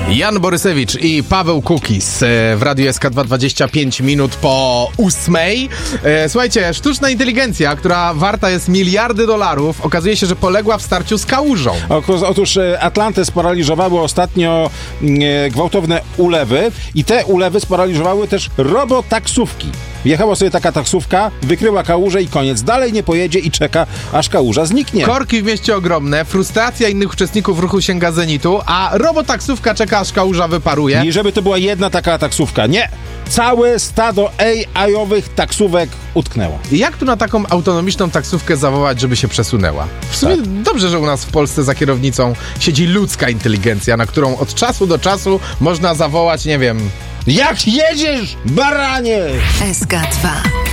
Jan Borysewicz i Paweł Kukis w Radiu SK2 25 minut po 8. Słuchajcie, sztuczna inteligencja, która warta jest miliardy dolarów, okazuje się, że poległa w starciu z kałużą. Otóż Atlantę sparaliżowały ostatnio gwałtowne ulewy i te ulewy sparaliżowały też robotaksówki. Wjechała sobie taka taksówka, wykryła kałużę i koniec. Dalej nie pojedzie i czeka, aż kałuża zniknie. Korki w mieście ogromne, frustracja innych uczestników ruchu sięga zenitu, a robotaksówka czeka, aż kałuża wyparuje. I żeby to była jedna taka taksówka. Nie! Całe stado AI-owych taksówek utknęło. Jak tu na taką autonomiczną taksówkę zawołać, żeby się przesunęła? W sumie dobrze, że u nas w Polsce za kierownicą siedzi ludzka inteligencja, na którą od czasu do czasu można zawołać, nie wiem... Jak jedziesz, baranie! SK2